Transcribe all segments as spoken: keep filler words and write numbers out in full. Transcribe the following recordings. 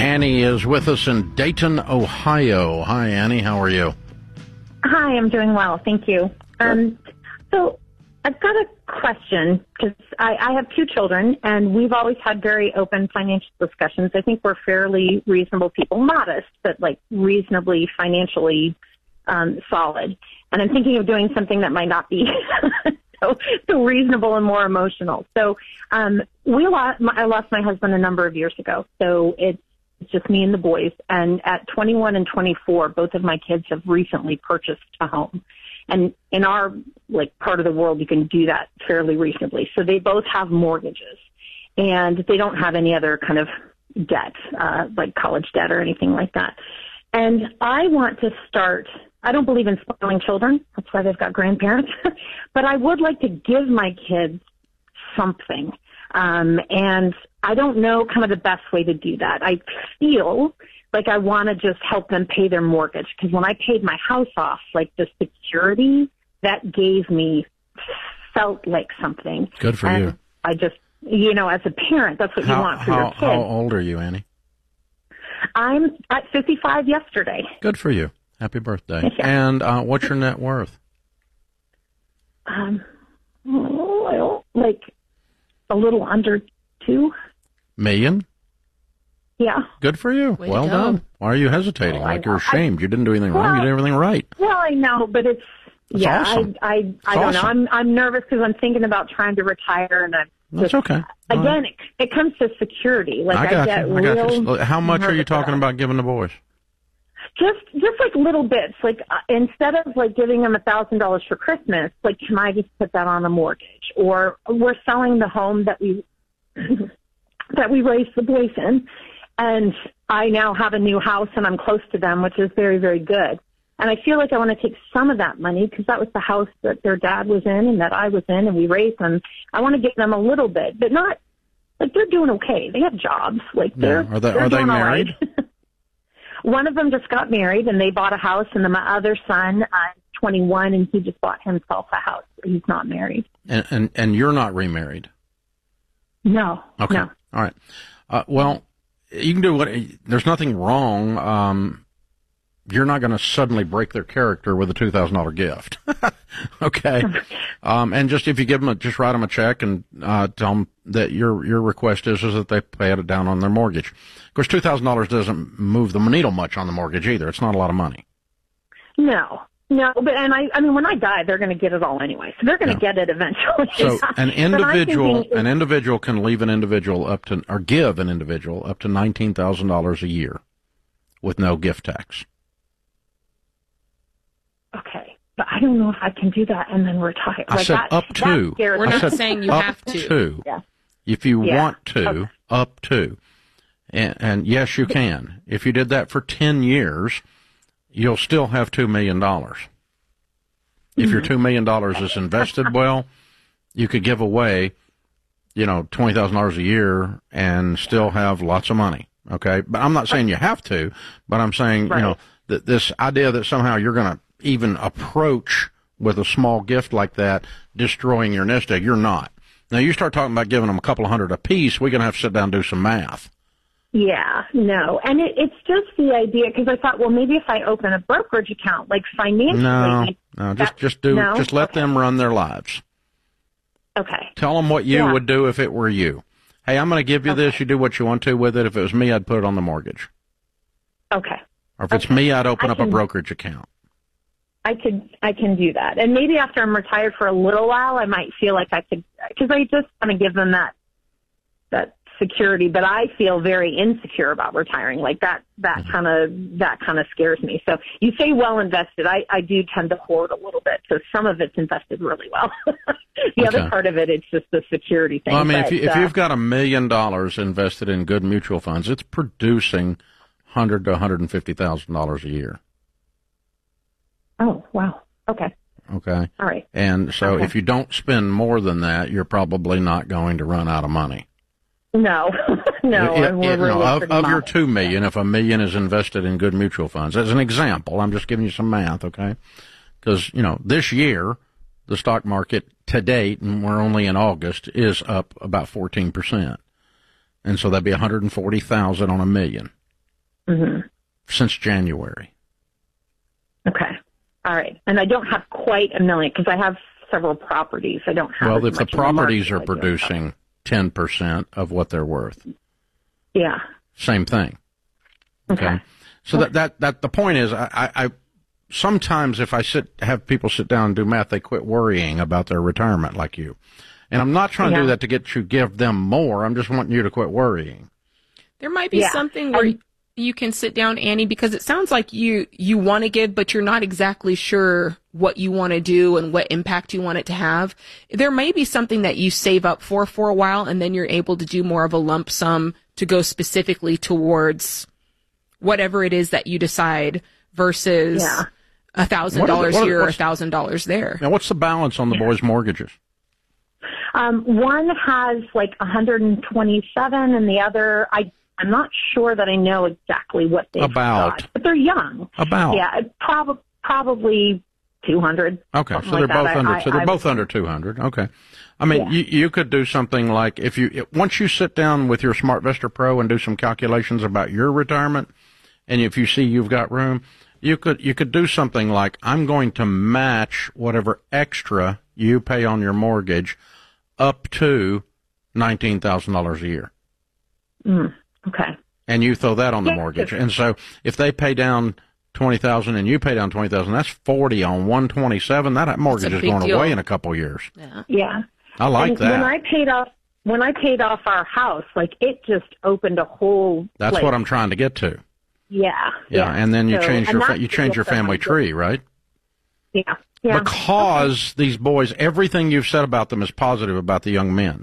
Annie is with us in Dayton, Ohio. Hi, Annie. How are you? Hi, I'm doing well. Thank you. Um, so I've got a question because I, I have two children, and we've always had very open financial discussions. I think we're fairly reasonable people, modest, but like reasonably financially um, solid. And I'm thinking of doing something that might not be so, so reasonable and more emotional. So um, we lost, I lost my husband a number of years ago. So it's It's just me and the boys. And at twenty-one and twenty-four, both of my kids have recently purchased a home. And in our like part of the world, you can do that fairly reasonably. So they both have mortgages, and they don't have any other kind of debt, uh, like college debt or anything like that. And I want to start. I don't believe in spoiling children. That's why they've got grandparents. But I would like to give my kids something. Um, and I don't know kind of the best way to do that. I feel like I want to just help them pay their mortgage, because when I paid my house off, like the security that gave me felt like something. Good for and you. I just, you know, as a parent, that's what how, you want for how, your kids. How old are you, Annie? I'm at fifty-five yesterday. Good for you. Happy birthday. Yeah. And uh, what's your net worth? Um, well, like a little under two. Million? Yeah. Good for you. Way to well go. done. Why are you hesitating? Well, I like you're know. ashamed. I, you didn't do anything well, wrong. You did everything right. Well, I know, but it's, That's yeah, awesome. I, I, I That's don't know. awesome. I'm, I'm nervous because I'm thinking about trying to retire, and I'm That's just, okay. All again, right. it, it comes to security. Like I I, got get you. I real got you. How much are you nervous talking about about giving the boys? Just, just like little bits. Like uh, instead of like giving them a thousand dollars for Christmas, like can I just put that on a mortgage? Or we're selling the home that we that we raised the boys in, and I now have a new house and I'm close to them, which is very, very good. And I feel like I want to take some of that money, because that was the house that their dad was in and that I was in, and we raised them. I want to give them a little bit, but not like they're doing okay. They have jobs. Like they're Yeah. Are they they're are they doing all married? right. One of them just got married, and they bought a house, and then my other son, uh, twenty-one, and he just bought himself a house. He's not married. And and, and you're not remarried. No. Okay. No. All right. Uh, well, you can do what. There's nothing wrong. Um, you're not going to suddenly break their character with a two thousand dollar gift. Okay. Um, and just if you give them a, just write them a check and uh, tell them that your your request is is that they pay it down on their mortgage. Of course, two thousand dollars doesn't move the needle much on the mortgage either. It's not a lot of money. No. No, but and I, I mean, when I die, they're going to get it all anyway, so they're going to Yeah. get it eventually. So an But I'm individual, thinking- an individual can leave an individual up to, or give an individual up to nineteen thousand dollars a year, with no gift tax. Okay, but I don't know if I can do that and then retire. I like said that, up that to. scares We're me. I not said saying you up have to. to. Yeah. If you Yeah. want to, Okay. up to. And, and yes, you can. If you did that for ten years, you'll still have two million dollars. If your two million dollars is invested well, you could give away, you know, twenty thousand dollars a year and still have lots of money. Okay. But I'm not saying you have to, but I'm saying, Right. you know, that this idea that somehow you're going to even approach with a small gift like that, destroying your nest egg, you're not. Now, you start talking about giving them a couple of hundred apiece, we're going to have to sit down and do some math. Yeah, no. And it, it's just the idea, because I thought, well, maybe if I open a brokerage account, like financially. No, no, just, that- just do, no? just let Okay. them run their lives. Okay. Tell them what you Yeah. would do if it were you. Hey, I'm going to give you Okay. this. You do what you want to with it. If it was me, I'd put it on the mortgage. Okay. Or if it's Okay. me, I'd open I up a can- brokerage account. I could, I can do that. And maybe after I'm retired for a little while, I might feel like I could, because I just want to give them that, that security, but I feel very insecure about retiring. Like that, that kind of, that kind of scares me. So you say well invested. I, I do tend to hoard a little bit. So some of it's invested really well. the Okay. other part of it, it's just the security thing. Well, I mean, but, if, you, if uh, you've got a million dollars invested in good mutual funds, it's producing one hundred to one hundred fifty thousand dollars a year. Oh, wow. Okay. Okay. All right. And so Okay. if you don't spend more than that, you're probably not going to run out of money. No, no, It- and we're it- no, really of, pretty of your modest. two million, if a million is invested in good mutual funds, as an example, I'm just giving you some math, okay? Because, you know, this year, the stock market to date, and we're only in August, is up about fourteen percent. And so that'd be one hundred forty thousand on a million. Mm-hmm. Since January. Okay. All right. And I don't have quite a million because I have several properties. I don't have Well, as if the much in properties market are as I do. producing ten percent of what they're worth, Yeah. same thing. Okay. So that, that, that the point is, I, I, I sometimes if I sit, have people sit down and do math, they quit worrying about their retirement like you. And I'm not trying to Yeah. do that to get you, give them more. I'm just wanting you to quit worrying. There might be Yeah. something where And- you can sit down, Annie, because it sounds like you, you want to give, but you're not exactly sure what you want to do and what impact you want it to have. There may be something that you save up for for a while, and then you're able to do more of a lump sum to go specifically towards whatever it is that you decide versus Yeah. a thousand What are the- dollars what are- here or a what's- thousand dollars there. Now, what's the balance on the boys' mortgages? Um, one has like one hundred twenty-seven, and the other, I, I'm not sure that I know exactly what they've About. got, but they're young. About. Yeah, prob- probably two hundred. Okay, so something they're like that. both under. I- so they're I- both under two hundred. Okay, I mean, Yeah. you you could do something like if you it, once you sit down with your SmartVestor Pro and do some calculations about your retirement, and if you see you've got room, you could you could do something like I'm going to match whatever extra you pay on your mortgage up to nineteen thousand dollars a year. Mm, okay. And you throw that on the Yeah. mortgage. And so if they pay down twenty thousand and you pay down twenty thousand, that's forty on one twenty-seven. That mortgage is big going deal. away in a couple of years. Yeah. Yeah. I like and that. When I paid off, when I paid off our house, like it just opened a whole. That's like, what I'm trying to get to. Yeah. Yeah, and then you So- change and your fa- that's you the change your gift that family I'm tree, right? Yeah. Yeah. Because these boys, everything you've said about them is positive about the young men.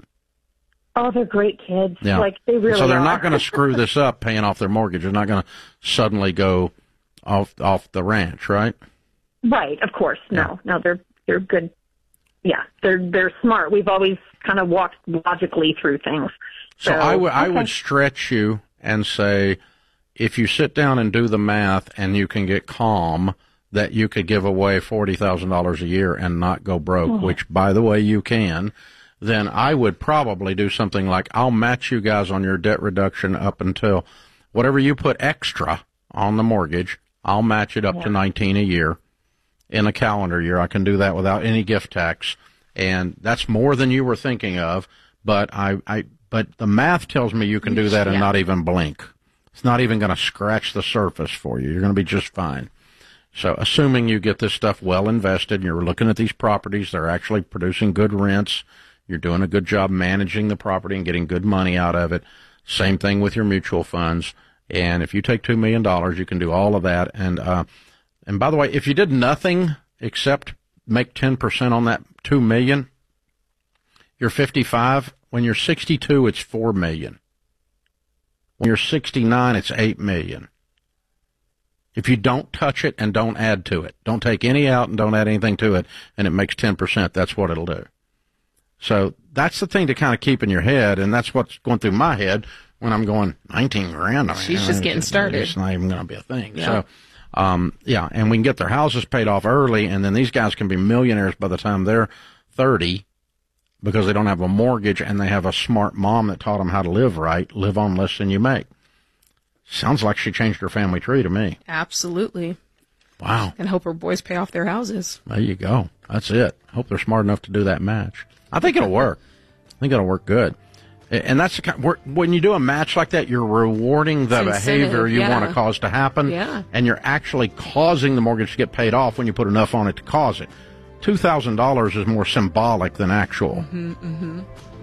Oh, they're great kids. Yeah. Like they really so they're are. not going to screw this up paying off their mortgage. They're not going to suddenly go off off the ranch, right? Right, of course. No, no, they're they're good. Yeah, they're they're smart. We've always kind of walked logically through things. So, So, I would I okay. would stretch you and say, if you sit down and do the math and you can get calm, that you could give away forty thousand dollars a year and not go broke, Oh. which, by the way, you can, then I would probably do something like I'll match you guys on your debt reduction up until whatever you put extra on the mortgage, I'll match it up Yeah. to nineteen a year in a calendar year. I can do that without any gift tax, and that's more than you were thinking of, but I, I but the math tells me you can do that and Yeah. not even blink. It's not even going to scratch the surface for you. You're going to be just fine. So assuming you get this stuff well invested, and you're looking at these properties, they're actually producing good rents, you're doing a good job managing the property and getting good money out of it. Same thing with your mutual funds. And if you take two million dollars, you can do all of that. And, uh, and by the way, if you did nothing except make ten percent on that two million dollars, you're fifty-five. When you're sixty-two, it's four million dollars. When you're sixty-nine, it's eight million dollars. If you don't touch it and don't add to it, don't take any out and don't add anything to it, and it makes ten percent, that's what it'll do. So that's the thing to kind of keep in your head, and that's what's going through my head when I'm going nineteen grand. I mean, She's just getting started. It's not even going to be a thing. Yeah. So, um, yeah, and we can get their houses paid off early, and then these guys can be millionaires by the time they're thirty because they don't have a mortgage and they have a smart mom that taught them how to live right, live on less than you make. Sounds like she changed her family tree to me. Absolutely. Wow. And hope her boys pay off their houses. There you go. That's it. Hope they're smart enough to do that match. I think it'll work. I think it'll work good. And that's the kind, when you do a match like that, you're rewarding the It's behavior incentive, you yeah. want to cause to happen. Yeah. And you're actually causing the mortgage to get paid off when you put enough on it to cause it. two thousand dollars is more symbolic than actual. Mm-hmm, mm-hmm.